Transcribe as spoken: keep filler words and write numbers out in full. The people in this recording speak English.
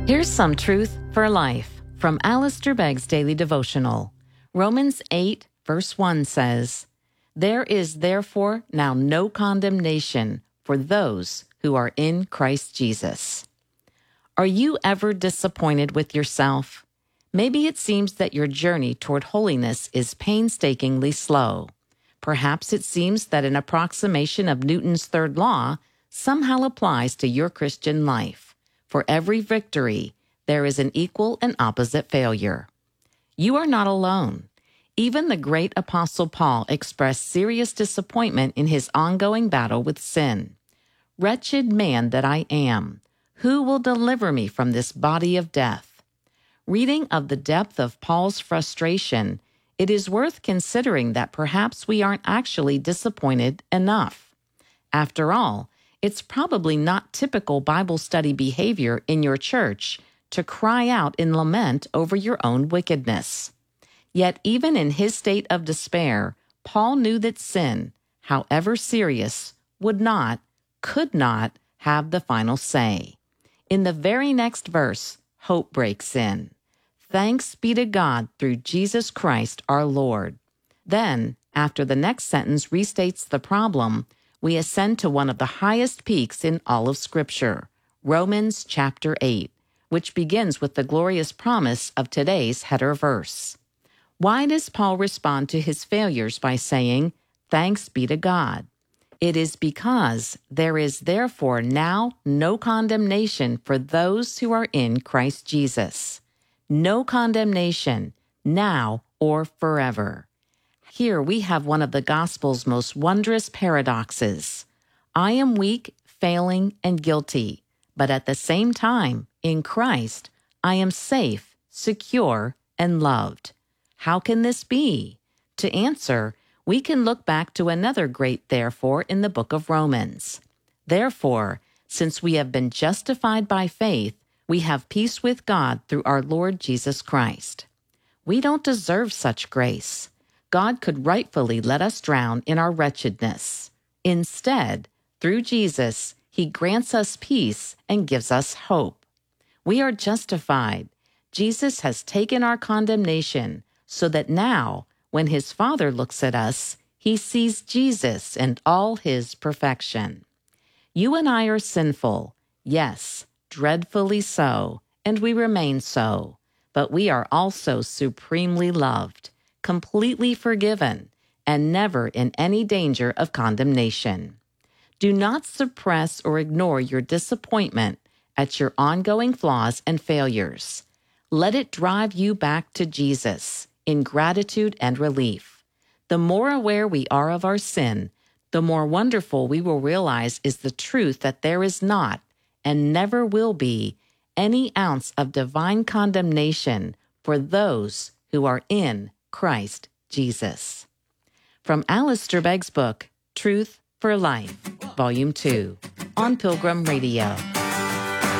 Here's some truth for life from Alistair Begg's Daily Devotional. Romans eight, verse one says, "There is therefore now no condemnation for those who are in Christ Jesus." Are you ever disappointed with yourself? Maybe it seems that your journey toward holiness is painstakingly slow. Perhaps it seems that an approximation of Newton's third law somehow applies to your Christian life. For every victory, there is an equal and opposite failure. You are not alone. Even the great Apostle Paul expressed serious disappointment in his ongoing battle with sin. "Wretched man that I am, who will deliver me from this body of death?" Reading of the depth of Paul's frustration, it is worth considering that perhaps we aren't actually disappointed enough. After all, it's probably not typical Bible study behavior in your church to cry out in lament over your own wickedness. Yet even in his state of despair, Paul knew that sin, however serious, would not, could not have the final say. In the very next verse, hope breaks in. "Thanks be to God through Jesus Christ our Lord." Then, after the next sentence restates the problem, we ascend to one of the highest peaks in all of Scripture, Romans chapter eight, which begins with the glorious promise of today's header verse. Why does Paul respond to his failures by saying, "Thanks be to God"? It is because there is therefore now no condemnation for those who are in Christ Jesus. No condemnation, now or forever. Here we have one of the gospel's most wondrous paradoxes. I am weak, failing, and guilty, but at the same time, in Christ, I am safe, secure, and loved. How can this be? To answer, we can look back to another great therefore in the book of Romans. Therefore, since we have been justified by faith, we have peace with God through our Lord Jesus Christ. We don't deserve such grace. God could rightfully let us drown in our wretchedness. Instead, through Jesus, he grants us peace and gives us hope. We are justified. Jesus has taken our condemnation so that now, when his Father looks at us, he sees Jesus and all his perfection. You and I are sinful, yes, dreadfully so, and we remain so, but we are also supremely loved, completely forgiven, and never in any danger of condemnation. Do not suppress or ignore your disappointment at your ongoing flaws and failures. Let it drive you back to Jesus in gratitude and relief. The more aware we are of our sin, the more wonderful we will realize is the truth that there is not, and never will be, any ounce of divine condemnation for those who are in Christ Jesus. From Alistair Begg's book, Truth for Life, Volume two, on Pilgrim Radio.